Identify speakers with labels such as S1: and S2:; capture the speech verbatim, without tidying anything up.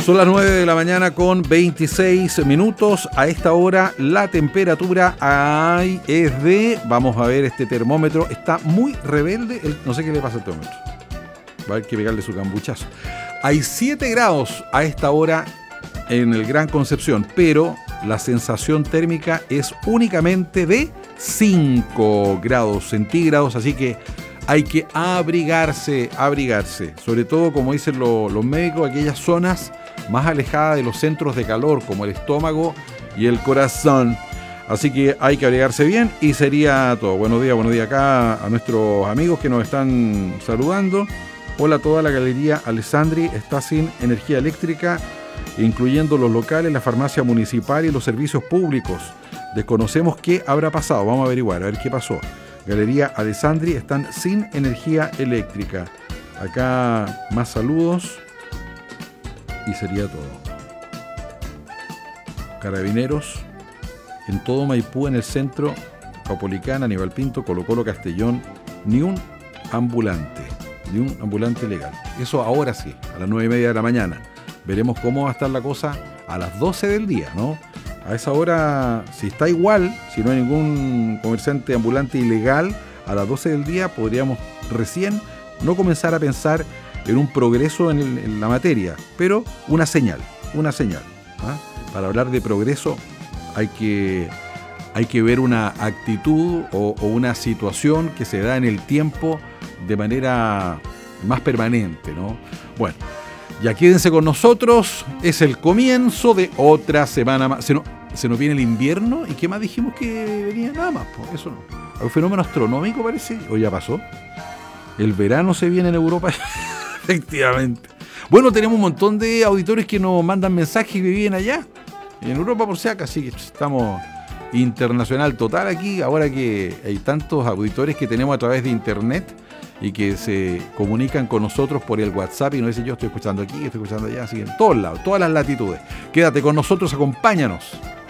S1: Son las nueve de la mañana con veintiséis minutos. A esta hora la temperatura ahí es de... Vamos a ver este termómetro. Está muy rebelde. El, no sé qué le pasa al termómetro. Va a haber que pegarle su cambuchazo. Hay siete grados a esta hora en el Gran Concepción, pero la sensación térmica es únicamente de cinco grados centígrados. Así que hay que abrigarse, abrigarse. Sobre todo, como dicen lo, los médicos, aquellas zonas más alejadas de los centros de calor, como el estómago y el corazón. Así que hay que abrigarse bien y sería todo. Buenos días, buenos días acá a nuestros amigos que nos están saludando. Hola a toda la galería Alessandri, está sin energía eléctrica, incluyendo los locales, la farmacia municipal y los servicios públicos. Desconocemos qué habrá pasado, vamos a averiguar, a ver qué pasó. Galería Alessandri están sin energía eléctrica. Acá más saludos. Y sería todo. Carabineros en todo Maipú, en el centro, Caupolicán, Aníbal Pinto, Colo Colo, Castellón, ni un ambulante, ni un ambulante legal. Eso ahora sí, a las nueve y media de la mañana. Veremos cómo va a estar la cosa a las doce del día, ¿no? A esa hora, si está igual, si no hay ningún comerciante ambulante ilegal, a las doce del día podríamos recién no comenzar a pensar en un progreso en, el, en la materia, pero una señal, una señal. ¿Ah? Para hablar de progreso hay que, hay que ver una actitud o, o una situación que se da en el tiempo de manera más permanente, ¿no? Bueno, ya quédense con nosotros, es el comienzo de otra semana más. Se nos, se nos viene el invierno, ¿y qué más dijimos que venía? Nada más, pues eso no. ¿Un fenómeno astronómico parece? ¿O ya pasó? El verano se viene en Europa. Efectivamente. Bueno, tenemos un montón de auditores que nos mandan mensajes y viven allá, en Europa por si acaso, así que estamos internacional total aquí, ahora que hay tantos auditores que tenemos a través de internet y que se comunican con nosotros por el WhatsApp y nos dicen yo estoy escuchando aquí, estoy escuchando allá, así que en todos lados, todas las latitudes. Quédate con nosotros, acompáñanos.